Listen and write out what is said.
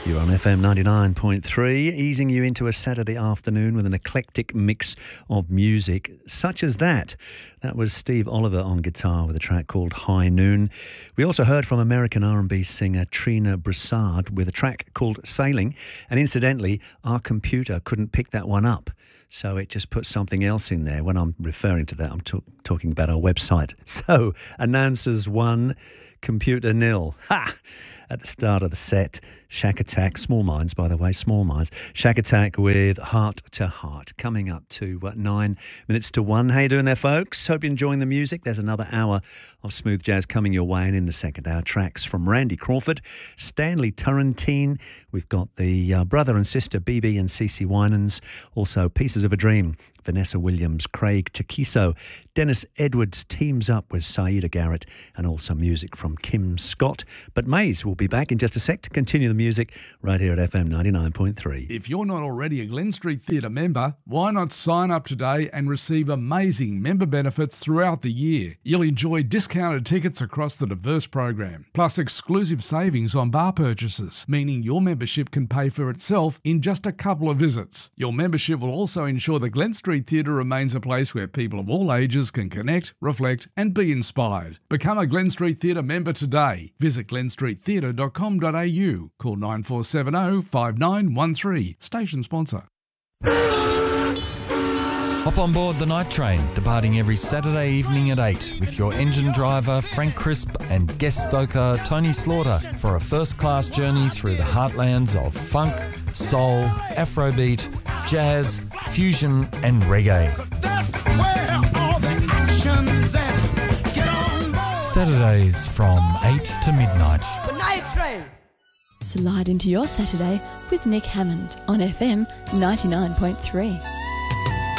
You're on FM 99.3, easing you into a Saturday afternoon with an eclectic mix of music, such as that. That was Steve Oliver on guitar with a track called High Noon. We also heard from American R&B singer Trina Broussard with a track called Sailing. And incidentally, our computer couldn't pick that one up. So it just put something else in there. When I'm referring to that, I'm talking about our website. So, announcers 1, computer 0. Ha! At the start of the set, Shack Attack, Small Minds, by the way, Small Minds. Shack Attack with Heart to Heart, coming up to 9 minutes to 1. How you doing there, folks? Hope you're enjoying the music. There's another hour of smooth jazz coming your way, and in the second hour, tracks from Randy Crawford, Stanley Turrentine. We've got the brother and sister BB and CeCe Winans, also Pieces of a Dream, Vanessa Williams, Craig Chaquiso, Dennis Edwards teams up with Saida Garrett, and also music from Kim Scott. But Maze will be back in just a sec to continue the music right here at FM 99.3. If you're not already a Glen Street Theatre member, why not sign up today and receive amazing member benefits throughout the year? You'll enjoy discounted tickets across the diverse program, plus exclusive savings on bar purchases, meaning your membership can pay for itself in just a couple of visits. Your membership will also ensure the Glen Street Theatre remains a place where people of all ages can connect, reflect and be inspired. Become a Glen Street Theatre member today. Visit glenstreettheatre.com.au. Call 9470 5913. Station sponsor. Hop on board the night train, departing every Saturday evening at 8 with your engine driver Frank Crisp and guest stoker Tony Slaughter for a first-class journey through the heartlands of funk, soul, afrobeat, jazz, fusion and reggae. Saturdays from 8 to midnight. The night train. Slide into your Saturday with Nick Hammond on FM 99.3.